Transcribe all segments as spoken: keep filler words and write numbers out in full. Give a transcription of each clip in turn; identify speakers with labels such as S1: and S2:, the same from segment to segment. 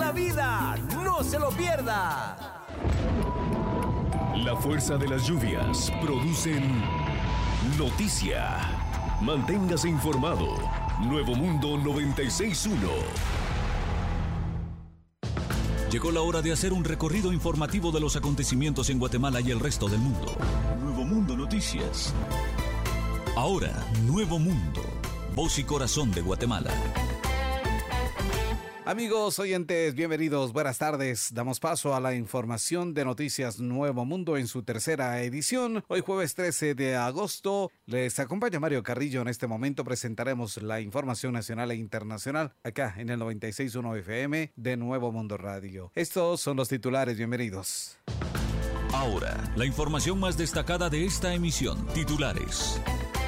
S1: la vida. ¡No se lo pierda!
S2: La fuerza de las lluvias producen noticia. Manténgase informado. Nuevo Mundo noventa y seis punto uno.
S3: Llegó la hora de hacer un recorrido informativo de los acontecimientos en Guatemala y el resto del mundo. Nuevo Mundo Noticias. Ahora, Nuevo Mundo. Voz y corazón de Guatemala.
S4: Amigos oyentes, bienvenidos, buenas tardes. Damos paso a la información de Noticias Nuevo Mundo en su tercera edición. Hoy jueves trece de agosto, les acompaña Mario Carrillo. En este momento presentaremos la información nacional e internacional acá en el noventa y seis punto uno F M de Nuevo Mundo Radio. Estos son los titulares, bienvenidos.
S3: Ahora, la información más destacada de esta emisión. Titulares.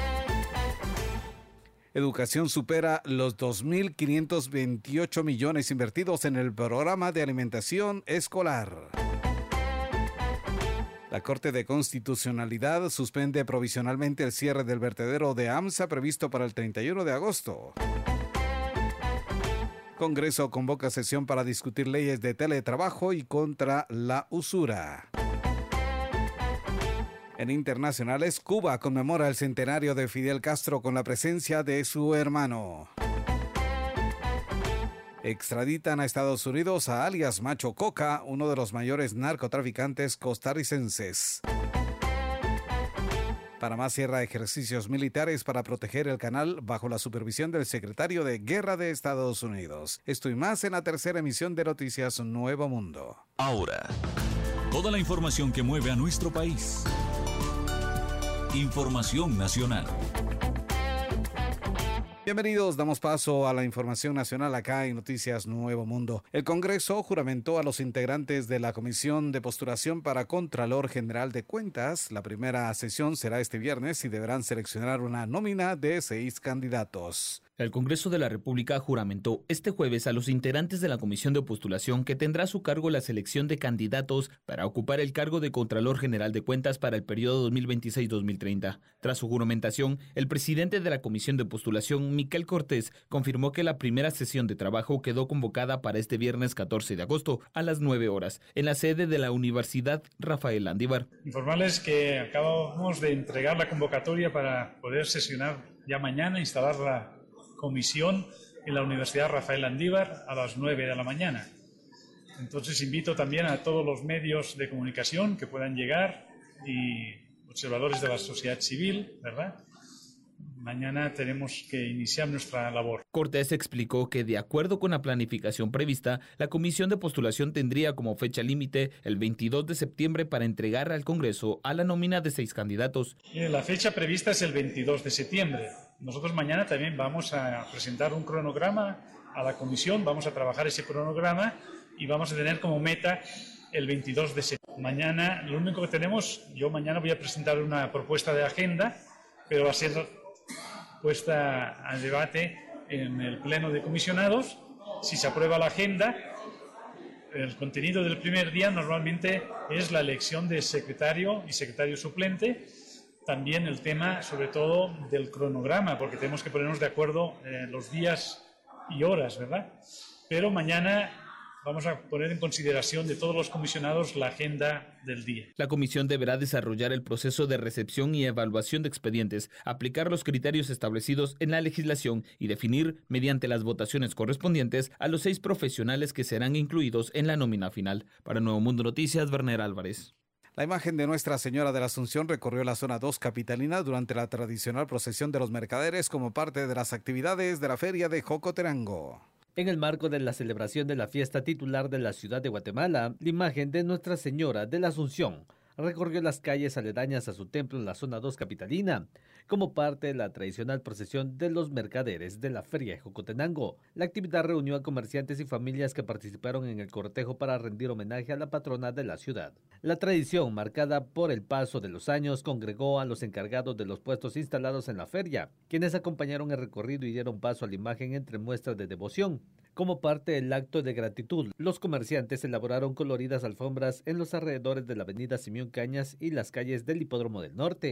S4: Educación supera los dos mil quinientos veintiocho millones invertidos en el programa de alimentación escolar. La Corte de Constitucionalidad suspende provisionalmente el cierre del vertedero de AMSA previsto para el treinta y uno de agosto. Congreso convoca sesión para discutir leyes de teletrabajo y contra la usura. En internacionales, Cuba conmemora el centenario de Fidel Castro con la presencia de su hermano. Extraditan a Estados Unidos a alias Macho Coca, uno de los mayores narcotraficantes costarricenses. Panamá cierra ejercicios militares para proteger el canal bajo la supervisión del secretario de Guerra de Estados Unidos. Esto y más en la tercera emisión de Noticias Nuevo Mundo.
S3: Ahora, toda la información que mueve a nuestro país. Información nacional.
S4: Bienvenidos, damos paso a la información nacional acá en Noticias Nuevo Mundo. El Congreso juramentó a los integrantes de la Comisión de Postulación para Contralor General de Cuentas. La primera sesión será este viernes y deberán seleccionar una nómina de seis candidatos.
S5: El Congreso de la República juramentó este jueves a los integrantes de la Comisión de Postulación que tendrá a su cargo la selección de candidatos para ocupar el cargo de Contralor General de Cuentas para el periodo dos mil veintiséis a dos mil treinta. Tras su juramentación, el presidente de la Comisión de Postulación, Miquel Cortés, confirmó que la primera sesión de trabajo quedó convocada para este viernes catorce de agosto a las nueve horas en la sede de la Universidad Rafael Landívar.
S6: Informarles que acabamos de entregar la convocatoria para poder sesionar ya mañana, instalar la comisión en la Universidad Rafael Landívar a las nueve de la mañana. Entonces invito también a todos los medios de comunicación que puedan llegar y observadores de la sociedad civil, ¿verdad? Mañana tenemos que iniciar nuestra labor.
S5: Cortés explicó que, de acuerdo con la planificación prevista, la comisión de postulación tendría como fecha límite el veintidós de septiembre para entregar al Congreso a la nómina de seis candidatos.
S6: La fecha prevista es el veintidós de septiembre. Nosotros mañana también vamos a presentar un cronograma a la comisión, vamos a trabajar ese cronograma y vamos a tener como meta el veintidós de septiembre. Mañana, lo único que tenemos, yo mañana voy a presentar una propuesta de agenda, pero va a ser puesta a debate en el Pleno de Comisionados. Si se aprueba la agenda, el contenido del primer día normalmente es la elección de secretario y secretario suplente. También el tema, sobre todo, del cronograma, porque tenemos que ponernos de acuerdo en los días y horas, ¿verdad? Pero mañana vamos a poner en consideración de todos los comisionados la agenda del día.
S5: La comisión deberá desarrollar el proceso de recepción y evaluación de expedientes, aplicar los criterios establecidos en la legislación y definir, mediante las votaciones correspondientes, a los seis profesionales que serán incluidos en la nómina final. Para Nuevo Mundo Noticias, Werner Álvarez.
S4: La imagen de Nuestra Señora de la Asunción recorrió la zona dos capitalina durante la tradicional procesión de los mercaderes como parte de las actividades de la Feria de Jocotenango.
S7: En el marco de la celebración de la fiesta titular de la ciudad de Guatemala, la imagen de Nuestra Señora de la Asunción recorrió las calles aledañas a su templo en la zona dos capitalina, como parte de la tradicional procesión de los mercaderes de la Feria de Jocotenango. La actividad reunió a comerciantes y familias que participaron en el cortejo para rendir homenaje a la patrona de la ciudad. La tradición, marcada por el paso de los años, congregó a los encargados de los puestos instalados en la feria, quienes acompañaron el recorrido y dieron paso a la imagen entre muestras de devoción. Como parte del acto de gratitud, los comerciantes elaboraron coloridas alfombras en los alrededores de la avenida Simeón Cañas y las calles del Hipódromo del Norte,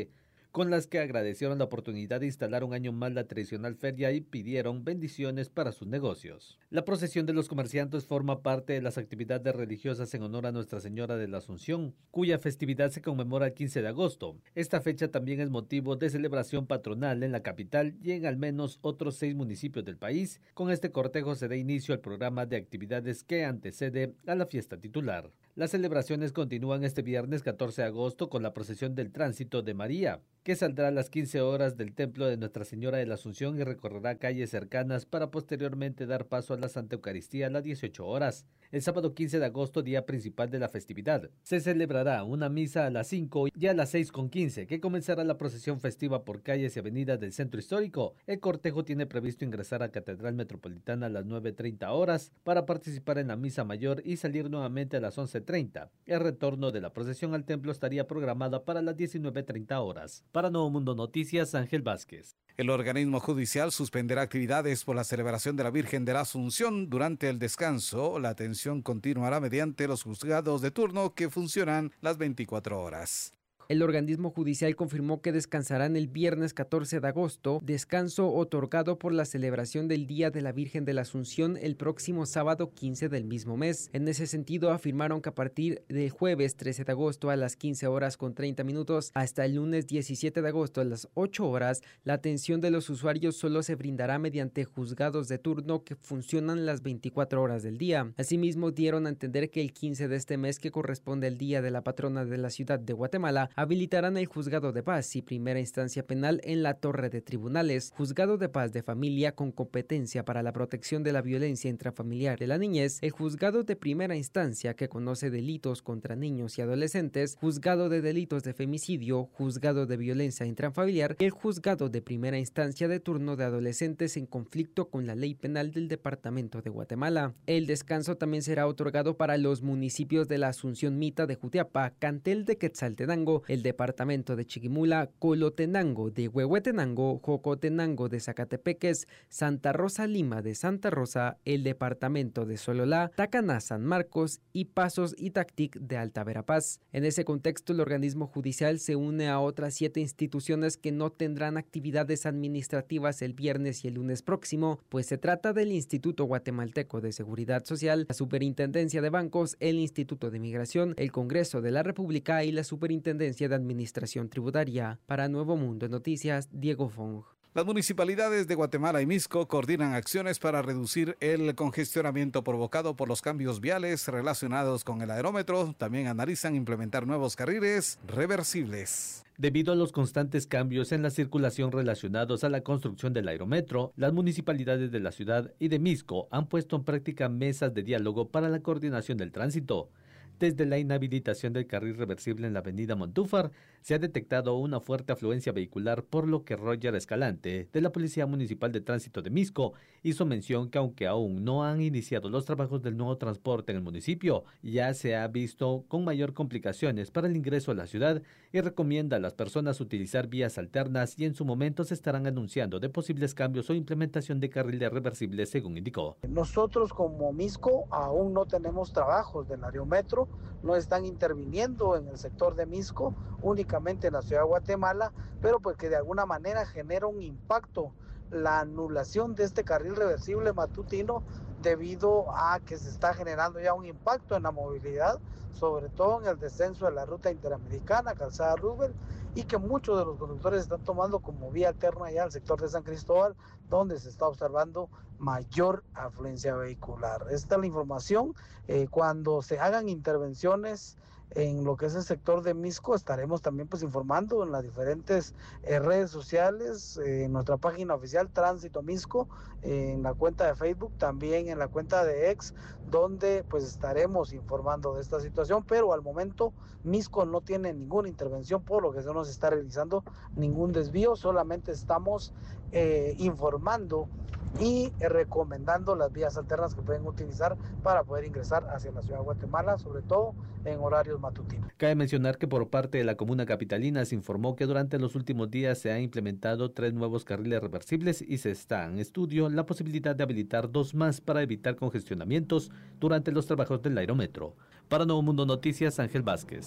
S7: con las que agradecieron la oportunidad de instalar un año más la tradicional feria y pidieron bendiciones para sus negocios. La procesión de los comerciantes forma parte de las actividades religiosas en honor a Nuestra Señora de la Asunción, cuya festividad se conmemora el quince de agosto. Esta fecha también es motivo de celebración patronal en la capital y en al menos otros seis municipios del país. Con este cortejo se da inicio al programa de actividades que antecede a la fiesta titular. Las celebraciones continúan este viernes catorce de agosto con la procesión del Tránsito de María, que saldrá a las quince horas del Templo de Nuestra Señora de la Asunción y recorrerá calles cercanas para posteriormente dar paso a la Santa Eucaristía a las dieciocho horas. El sábado quince de agosto, día principal de la festividad, se celebrará una misa a las cinco y a las seis con quince, que comenzará la procesión festiva por calles y avenidas del centro histórico. El cortejo tiene previsto ingresar a Catedral Metropolitana a las nueve treinta horas para participar en la misa mayor y salir nuevamente a las once treinta. El retorno de la procesión al templo estaría programada para las diecinueve treinta horas. Para Nuevo Mundo Noticias, Ángel Vázquez.
S4: El organismo judicial suspenderá actividades por la celebración de la Virgen de la Asunción durante el descanso. La atención continuará mediante los juzgados de turno que funcionan las veinticuatro horas.
S8: El organismo judicial confirmó que descansarán el viernes catorce de agosto, descanso otorgado por la celebración del Día de la Virgen de la Asunción el próximo sábado quince del mismo mes. En ese sentido, afirmaron que a partir del jueves trece de agosto a las quince horas con treinta minutos hasta el lunes diecisiete de agosto a las ocho horas, la atención de los usuarios solo se brindará mediante juzgados de turno que funcionan las veinticuatro horas del día. Asimismo, dieron a entender que el quince de este mes, que corresponde al Día de la Patrona de la Ciudad de Guatemala, habilitarán el Juzgado de Paz y Primera Instancia Penal en la Torre de Tribunales, Juzgado de Paz de Familia con competencia para la protección de la violencia intrafamiliar de la niñez, el Juzgado de Primera Instancia que conoce delitos contra niños y adolescentes, Juzgado de Delitos de Femicidio, Juzgado de Violencia intrafamiliar y el Juzgado de Primera Instancia de turno de adolescentes en conflicto con la ley penal del Departamento de Guatemala. El descanso también será otorgado para los municipios de la Asunción Mita de Jutiapa, Cantel de Quetzaltenango, el departamento de Chiquimula, Colotenango de Huehuetenango, Jocotenango de Zacatepeques, Santa Rosa Lima de Santa Rosa, el departamento de Sololá, Tacaná San Marcos y Pasos y Tactic de Alta Verapaz. En ese contexto, el organismo judicial se une a otras siete instituciones que no tendrán actividades administrativas el viernes y el lunes próximo, pues se trata del Instituto Guatemalteco de Seguridad Social, la Superintendencia de Bancos, el Instituto de Migración, el Congreso de la República y la Superintendencia de Administración Tributaria. Para Nuevo Mundo Noticias, Diego Fong.
S4: Las municipalidades de Guatemala y Misco coordinan acciones para reducir el congestionamiento provocado por los cambios viales relacionados con el aerómetro. También analizan implementar nuevos carriles reversibles.
S7: Debido a los constantes cambios en la circulación relacionados a la construcción del aerometro, las municipalidades de la ciudad y de Misco han puesto en práctica mesas de diálogo para la coordinación del tránsito. Desde la inhabilitación del carril reversible en la avenida Montúfar, se ha detectado una fuerte afluencia vehicular, por lo que Roger Escalante, de la Policía Municipal de Tránsito de Misco, hizo mención que aunque aún no han iniciado los trabajos del nuevo transporte en el municipio, ya se ha visto con mayor complicaciones para el ingreso a la ciudad y recomienda a las personas utilizar vías alternas y en su momento se estarán anunciando de posibles cambios o implementación de carriles reversibles, según indicó.
S9: Nosotros como Misco aún no tenemos trabajos del aerometro, no están interviniendo en el sector de Misco, únicamente en la ciudad de Guatemala, pero pues que de alguna manera genera un impacto la anulación de este carril reversible matutino debido a que se está generando ya un impacto en la movilidad, sobre todo en el descenso de la ruta interamericana, Calzada Roosevelt, y que muchos de los conductores están tomando como vía alterna ya al sector de San Cristóbal, donde se está observando mayor afluencia vehicular. Esta es la información. Eh, cuando se hagan intervenciones en lo que es el sector de Misco, estaremos también pues informando en las diferentes eh, redes sociales, eh, en nuestra página oficial Tránsito Misco, eh, en la cuenta de Facebook, también en la cuenta de X, donde pues estaremos informando de esta situación, pero al momento Misco no tiene ninguna intervención, por lo que no se está realizando ningún desvío, solamente estamos eh, informando y recomendando las vías alternas que pueden utilizar para poder ingresar hacia la ciudad de Guatemala, sobre todo en horarios matutinos.
S7: Cabe mencionar que por parte de la comuna capitalina se informó que durante los últimos días se han implementado tres nuevos carriles reversibles y se está en estudio la posibilidad de habilitar dos más para evitar congestionamientos durante los trabajos del aerometro. Para Nuevo Mundo Noticias, Ángel Vázquez.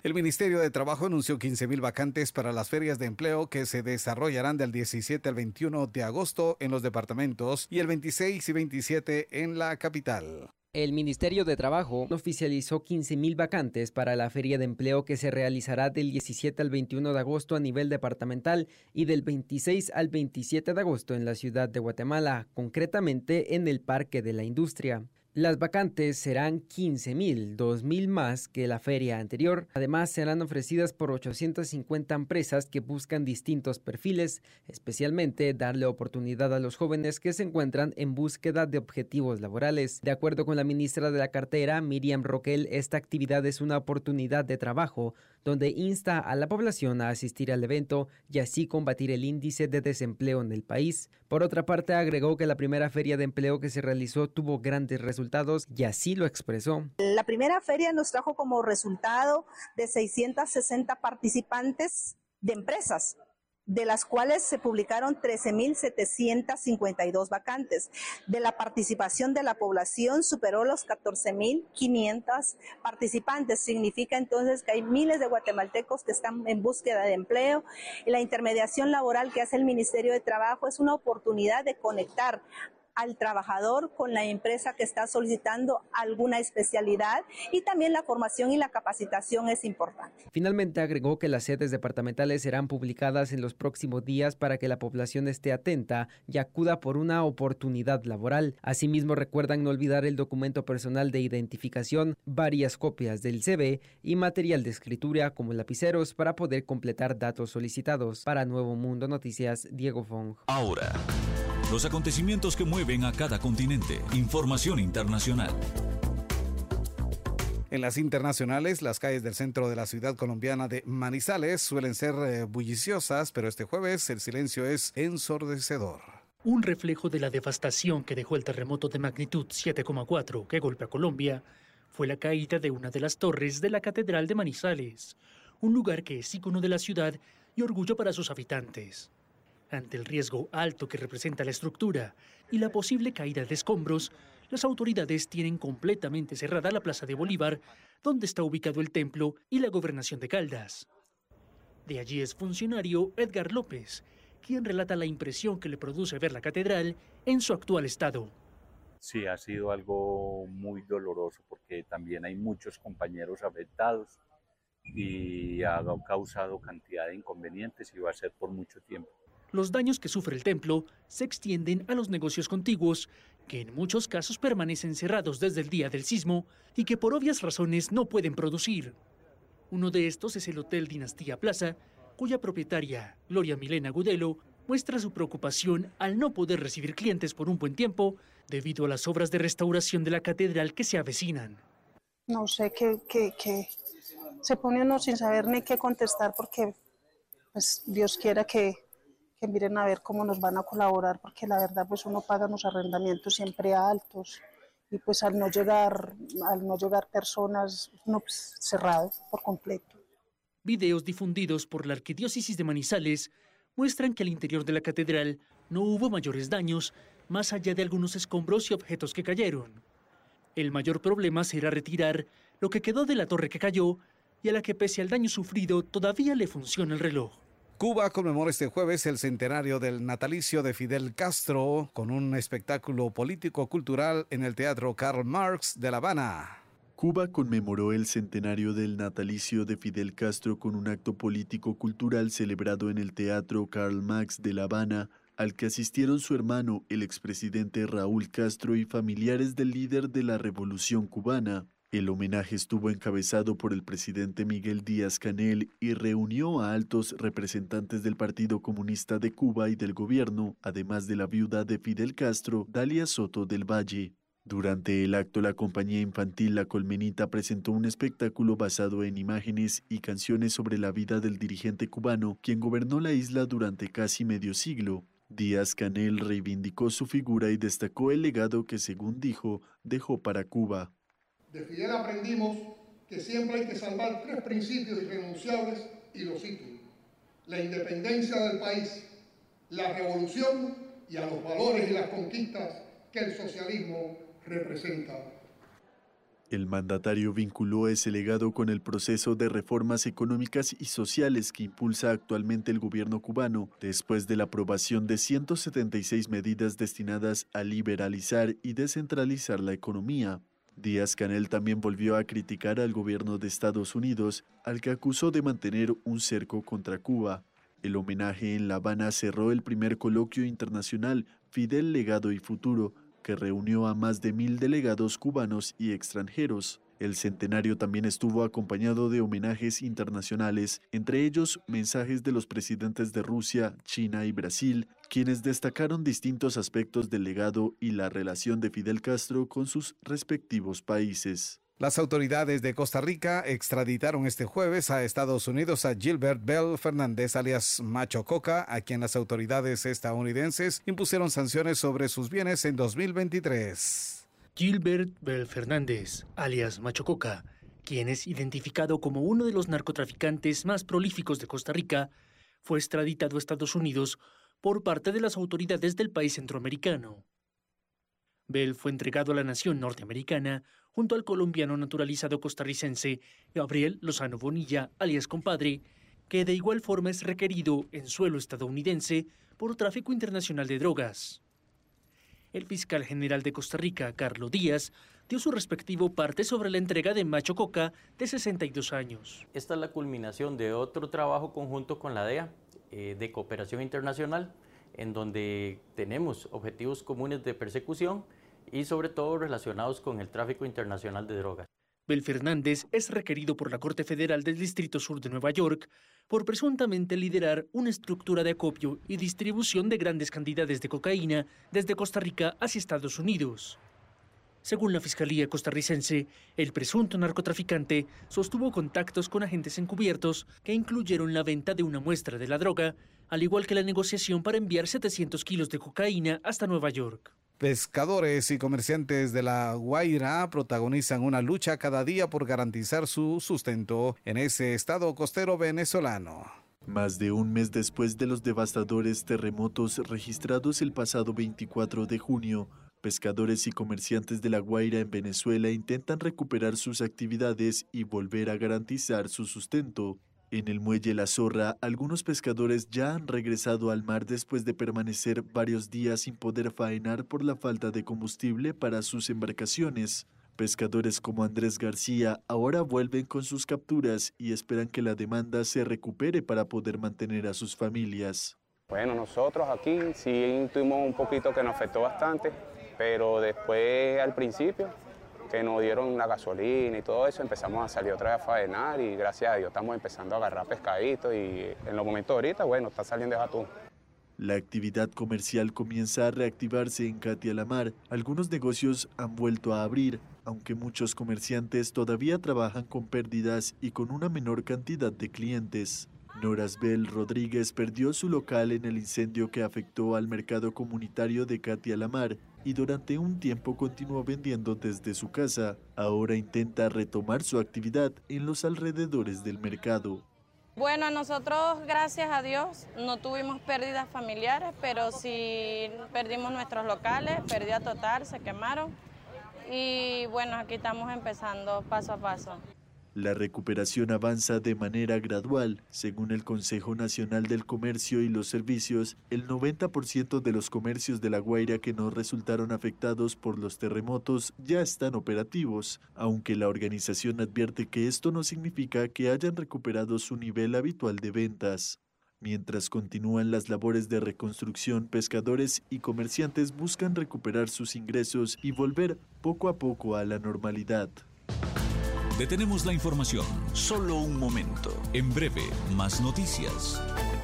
S4: El Ministerio de Trabajo anunció quince mil vacantes para las ferias de empleo que se desarrollarán del diecisiete al veintiuno de agosto en los departamentos y el veintiséis y veintisiete en la capital.
S8: El Ministerio de Trabajo oficializó quince mil vacantes para la feria de empleo que se realizará del diecisiete al veintiuno de agosto a nivel departamental y del veintiséis al veintisiete de agosto en la ciudad de Guatemala, concretamente en el Parque de la Industria. Las vacantes serán quince mil, dos mil más que la feria anterior. Además, serán ofrecidas por ochocientas cincuenta empresas que buscan distintos perfiles, especialmente darle oportunidad a los jóvenes que se encuentran en búsqueda de objetivos laborales. De acuerdo con la ministra de la cartera, Miriam Roquel, esta actividad es una oportunidad de trabajo donde insta a la población a asistir al evento y así combatir el índice de desempleo en el país. Por otra parte, agregó que la primera feria de empleo que se realizó tuvo grandes resultados y así lo expresó.
S10: La primera feria nos trajo como resultado de seiscientos sesenta participantes de empresas, de las cuales se publicaron trece mil setecientas cincuenta y dos vacantes. De la participación de la población superó los catorce mil quinientos participantes. Significa entonces que hay miles de guatemaltecos que están en búsqueda de empleo. Y la intermediación laboral que hace el Ministerio de Trabajo es una oportunidad de conectar al trabajador con la empresa que está solicitando alguna especialidad, y también la formación y la capacitación es importante.
S8: Finalmente agregó que las sedes departamentales serán publicadas en los próximos días para que la población esté atenta y acuda por una oportunidad laboral. Asimismo, recuerdan no olvidar el documento personal de identificación, varias copias del C V y material de escritura como lapiceros para poder completar datos solicitados. Para Nuevo Mundo Noticias, Diego Fong.
S3: Ahora, los acontecimientos que mueven a cada continente. Información internacional.
S4: En las internacionales, las calles del centro de la ciudad colombiana de Manizales suelen ser eh, bulliciosas, pero este jueves el silencio es ensordecedor.
S11: Un reflejo de la devastación que dejó el terremoto de magnitud siete coma cuatro que golpeó a Colombia fue la caída de una de las torres de la Catedral de Manizales, un lugar que es ícono de la ciudad y orgullo para sus habitantes. Ante el riesgo alto que representa la estructura y la posible caída de escombros, las autoridades tienen completamente cerrada la Plaza de Bolívar, donde está ubicado el templo y la gobernación de Caldas. De allí es funcionario Edgar López, quien relata la impresión que le produce ver la catedral en su actual estado.
S12: Sí, ha sido algo muy doloroso porque también hay muchos compañeros afectados y ha causado cantidad de inconvenientes y va a ser por mucho tiempo.
S11: Los daños que sufre el templo se extienden a los negocios contiguos, que en muchos casos permanecen cerrados desde el día del sismo y que por obvias razones no pueden producir. Uno de estos es el Hotel Dinastía Plaza, cuya propietaria, Gloria Milena Gudelo, muestra su preocupación al no poder recibir clientes por un buen tiempo debido a las obras de restauración de la catedral que se avecinan.
S13: No sé qué, qué, qué. Se pone uno sin saber ni qué contestar porque pues, Dios quiera que que miren a ver cómo nos van a colaborar, porque la verdad pues uno paga unos arrendamientos siempre altos y pues al no llegar, al no llegar personas, no, pues, cerrado por completo.
S11: Videos difundidos por la Arquidiócesis de Manizales muestran que al interior de la catedral no hubo mayores daños, más allá de algunos escombros y objetos que cayeron. El mayor problema será retirar lo que quedó de la torre que cayó y a la que pese al daño sufrido todavía le funciona el reloj.
S4: Cuba conmemora este jueves el centenario del natalicio de Fidel Castro con un espectáculo político-cultural en el Teatro Karl Marx de La Habana.
S14: Cuba conmemoró el centenario del natalicio de Fidel Castro con un acto político-cultural celebrado en el Teatro Karl Marx de La Habana, al que asistieron su hermano, el expresidente Raúl Castro, y familiares del líder de la Revolución Cubana. El homenaje estuvo encabezado por el presidente Miguel Díaz-Canel y reunió a altos representantes del Partido Comunista de Cuba y del gobierno, además de la viuda de Fidel Castro, Dalia Soto del Valle. Durante el acto, la compañía infantil La Colmenita presentó un espectáculo basado en imágenes y canciones sobre la vida del dirigente cubano, quien gobernó la isla durante casi medio siglo. Díaz-Canel reivindicó su figura y destacó el legado que, según dijo, dejó para Cuba.
S15: De Fidel aprendimos que siempre hay que salvar tres principios irrenunciables y los cito: la independencia del país, la revolución y a los valores y las conquistas que el socialismo representa.
S14: El mandatario vinculó ese legado con el proceso de reformas económicas y sociales que impulsa actualmente el gobierno cubano, después de la aprobación de ciento setenta y seis medidas destinadas a liberalizar y descentralizar la economía. Díaz-Canel también volvió a criticar al gobierno de Estados Unidos, al que acusó de mantener un cerco contra Cuba. El homenaje en La Habana cerró el primer coloquio internacional Fidel, Legado y Futuro, que reunió a más de mil delegados cubanos y extranjeros. El centenario también estuvo acompañado de homenajes internacionales, entre ellos mensajes de los presidentes de Rusia, China y Brasil, quienes destacaron distintos aspectos del legado y la relación de Fidel Castro con sus respectivos países.
S4: Las autoridades de Costa Rica extraditaron este jueves a Estados Unidos a Gilbert Bell Fernández, alias Macho Coca, a quien las autoridades estadounidenses impusieron sanciones sobre sus bienes en dos mil veintitrés.
S11: Gilbert Bell Fernández, alias Macho Coca, quien es identificado como uno de los narcotraficantes más prolíficos de Costa Rica, fue extraditado a Estados Unidos por parte de las autoridades del país centroamericano. Bell fue entregado a la nación norteamericana junto al colombiano naturalizado costarricense Gabriel Lozano Bonilla, alias Compadre, que de igual forma es requerido en suelo estadounidense por tráfico internacional de drogas. El fiscal general de Costa Rica, Carlos Díaz, dio su respectivo parte sobre la entrega de Macho Coca, de sesenta y dos años.
S16: Esta es la culminación de otro trabajo conjunto con la D E A, eh, de cooperación internacional, en donde tenemos objetivos comunes de persecución y sobre todo relacionados con el tráfico internacional de drogas.
S11: Bell Fernández es requerido por la Corte Federal del Distrito Sur de Nueva York por presuntamente liderar una estructura de acopio y distribución de grandes cantidades de cocaína desde Costa Rica hacia Estados Unidos. Según la Fiscalía costarricense, el presunto narcotraficante sostuvo contactos con agentes encubiertos que incluyeron la venta de una muestra de la droga, al igual que la negociación para enviar setecientos kilos de cocaína hasta Nueva York.
S4: Pescadores y comerciantes de La Guaira protagonizan una lucha cada día por garantizar su sustento en ese estado costero venezolano.
S14: Más de un mes después de los devastadores terremotos registrados el pasado veinticuatro de junio, pescadores y comerciantes de La Guaira en Venezuela intentan recuperar sus actividades y volver a garantizar su sustento. En el muelle La Zorra, algunos pescadores ya han regresado al mar después de permanecer varios días sin poder faenar por la falta de combustible para sus embarcaciones. Pescadores como Andrés García ahora vuelven con sus capturas y esperan que la demanda se recupere para poder mantener a sus familias.
S17: Bueno, nosotros aquí sí tuvimos un poquito que nos afectó bastante, pero después al principio que nos dieron la gasolina y todo eso, empezamos a salir otra vez a faenar y gracias a Dios estamos empezando a agarrar pescaditos y en los momentos ahorita, bueno, está saliendo de atún.
S14: La actividad comercial comienza a reactivarse en Catia-la-Mar. Algunos negocios han vuelto a abrir, aunque muchos comerciantes todavía trabajan con pérdidas y con una menor cantidad de clientes. Norasbel Rodríguez perdió su local en el incendio que afectó al mercado comunitario de Catia-la-Mar y durante un tiempo continuó vendiendo desde su casa. Ahora intenta retomar su actividad en los alrededores del mercado.
S18: Bueno, nosotros, gracias a Dios, no tuvimos pérdidas familiares, pero sí perdimos nuestros locales, pérdida total, se quemaron. Y bueno, aquí estamos empezando paso a paso.
S14: La recuperación avanza de manera gradual. Según el Consejo Nacional del Comercio y los Servicios, el noventa por ciento de los comercios de La Guaira que no resultaron afectados por los terremotos ya están operativos, aunque la organización advierte que esto no significa que hayan recuperado su nivel habitual de ventas. Mientras continúan las labores de reconstrucción, pescadores y comerciantes buscan recuperar sus ingresos y volver poco a poco a la normalidad.
S3: Detenemos la información, solo un momento. En breve, más noticias.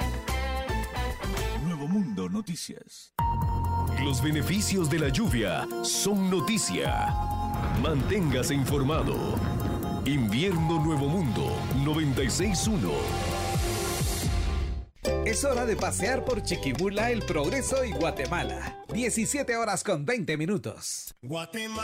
S3: Nuevo Mundo Noticias.
S2: Los beneficios de la lluvia son noticia. Manténgase informado. Invierno Nuevo Mundo noventa y seis punto uno.
S1: Es hora de pasear por Chiquimula, El Progreso y Guatemala. diecisiete horas con veinte minutos. Guatemala.